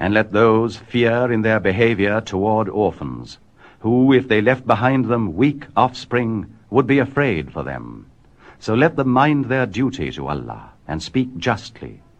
And let those fear in their behavior toward orphans, who, if they left behind them weak offspring, would be afraid for them. So let them mind their duty to Allah, and speak justly,